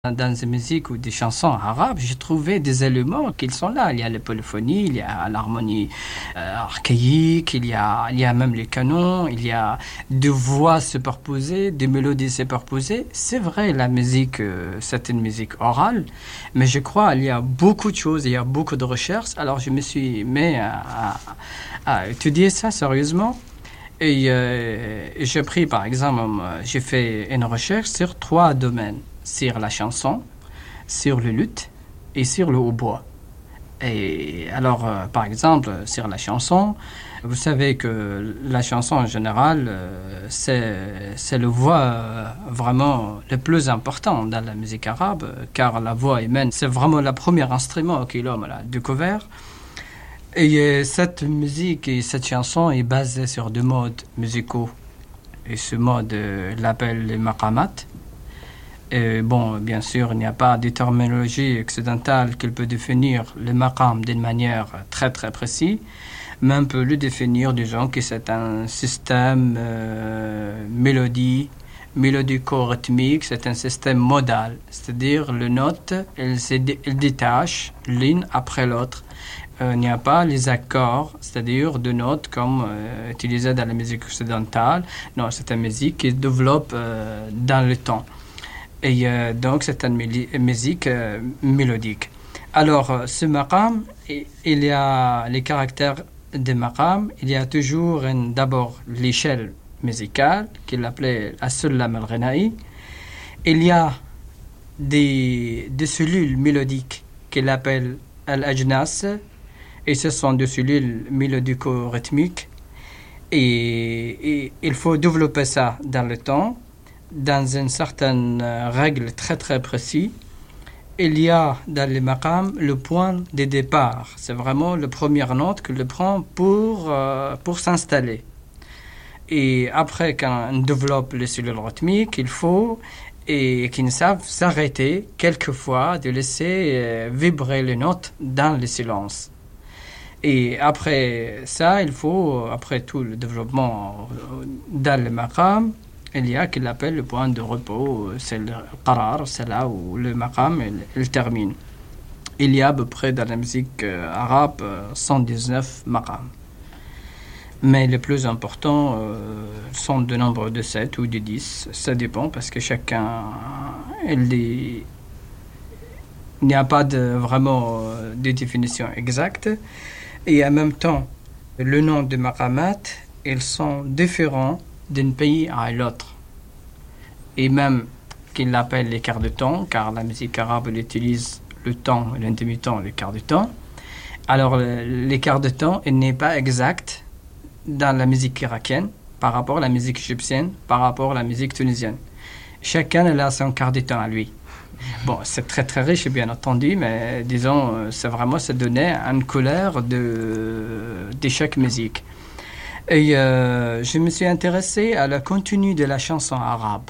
Dans les musiques ou des chansons arabes, j'ai trouvé des éléments qui sont là. Il y a la polyphonie, il y a l'harmonie archaïque, il y a même les canons, il y a des voix superposées, des mélodies superposées. C'est vrai, la musique, c'est une musique orale, mais je crois qu'il y a beaucoup de choses, il y a beaucoup de recherches. Alors je me suis mis à étudier ça sérieusement. Et j'ai pris, par exemple, j'ai fait une recherche sur 3 domaines. Sur la chanson, sur le luth et sur le hautbois. Et alors, par exemple, sur la chanson, vous savez que la chanson en général, c'est le voix vraiment le plus important dans la musique arabe, car la voix humaine, c'est vraiment le premier instrument que l'homme a découvert. Et cette musique et cette chanson est basée sur 2 modes musicaux. Et ce mode l'appelle les maqamat. Bon, bien sûr, il n'y a pas de terminologie occidentale qui peut définir le maqam d'une manière très très précise, mais on peut le définir, disons que c'est un système mélodico-rythmique, c'est un système modal, c'est-à-dire les notes, elles détachent l'une après l'autre. Il n'y a pas les accords, c'est-à-dire de notes comme utilisées dans la musique occidentale. Non, c'est une musique qui se développe dans le temps. Et donc, c'est une musique mélodique. Alors, ce maqam, il y a les caractères des maqam. Il y a toujours d'abord l'échelle musicale, qu'il appelait as-sullam al-ghina'i. Il y a des cellules mélodiques qu'il appelle al-ajnas. Et ce sont des cellules mélodico-rythmiques. Et il faut développer ça dans le temps, dans une certaine règle très très précise. Il y a dans les maqam le point de départ. C'est vraiment la première note que le prend pour s'installer. Et après, quand on développe les cellules rythmiques, il faut et qu'ils savent s'arrêter quelquefois, de laisser vibrer les notes dans le silence. Et après ça, il faut, après tout le développement dans le maqam, il y a qu'il appelle le point de repos, c'est le qarar, c'est là où le maqam il termine. Il y a à peu près dans la musique arabe 119 maqam. Mais les plus importants sont de nombre de 7 ou de 10, ça dépend parce que chacun, il n'y a pas vraiment de définition exacte. Et en même temps, le nom de maqamat, ils sont différents d'un pays à l'autre. Et même qu'ils l'appellent les quarts de temps, car la musique arabe elle utilise le temps, le demi-temps, le quart de temps. Alors, les quarts de temps, il n'est pas exact dans la musique irakienne par rapport à la musique égyptienne, par rapport à la musique tunisienne. Chacun a son quart de temps à lui. Bon, c'est très très riche, bien entendu, mais disons, c'est vraiment se donner une couleur de chaque musique. Et je me suis intéressé à la contenu de la chanson arabe.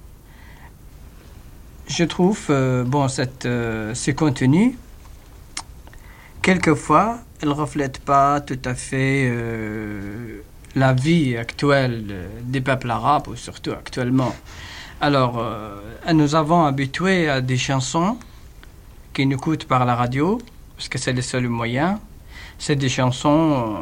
Je trouve, ce contenu, quelquefois, il ne reflète pas tout à fait la vie actuelle des peuples arabes, ou surtout actuellement. Alors, nous avons habitué à des chansons qui nous coûtent par la radio, parce que c'est le seul moyen. C'est des chansons,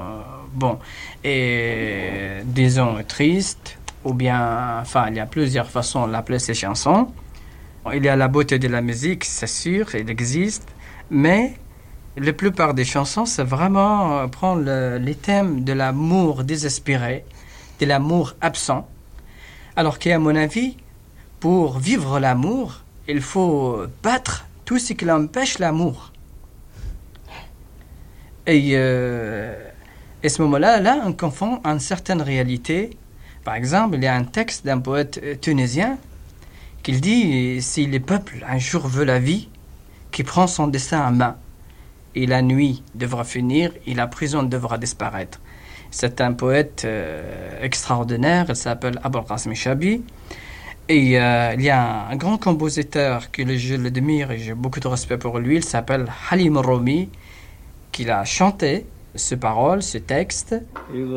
disons, tristes, ou bien, enfin, il y a plusieurs façons d'appeler ces chansons. Il y a la beauté de la musique, c'est sûr, il existe, mais la plupart des chansons, c'est vraiment prendre les thèmes de l'amour désespéré, de l'amour absent, alors qu'à mon avis, pour vivre l'amour, il faut battre tout ce qui empêche l'amour. Et à ce moment-là, on confond une certaine réalité. Par exemple, il y a un texte d'un poète tunisien qui dit « Si le peuple un jour veut la vie, qui prend son destin en main, et la nuit devra finir, et la prison devra disparaître. » C'est un poète extraordinaire, il s'appelle Abul Qasim Shabi. Et il y a un grand compositeur que je l'admire et j'ai beaucoup de respect pour lui, il s'appelle Halim Romi, qui a chanté ces paroles, ce texte.